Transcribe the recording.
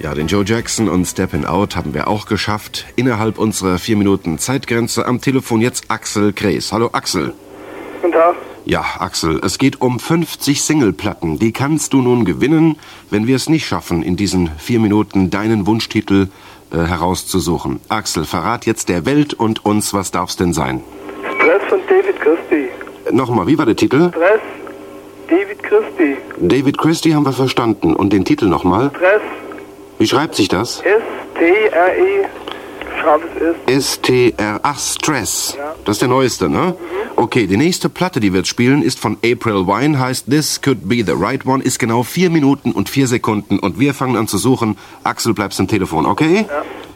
Ja, den Joe Jackson und Steppin' Out haben wir auch geschafft. Innerhalb unserer 4 Minuten Zeitgrenze. Am Telefon jetzt Axel Krees. Hallo Axel. Guten Tag. Ja, Axel, es geht um 50 Singleplatten. Die kannst du nun gewinnen, wenn wir es nicht schaffen, in diesen 4 Minuten deinen Wunschtitel herauszusuchen. Axel, verrat jetzt der Welt und uns, was darf's denn sein? Stress von David Christie. Nochmal, wie war der Titel? Stress, David Christie. David Christie haben wir verstanden. Und den Titel nochmal? Stress. Wie schreibt sich das? S-T-R-E. Schreibt es S-T-R. Ach, Stress. Ja. Das ist der neueste, ne? Okay, die nächste Platte, die wir jetzt spielen, ist von April Wine, heißt This Could Be the Right One, ist genau 4 Minuten und 4 Sekunden und wir fangen an zu suchen. Axel, bleibst am Telefon, okay? Ja.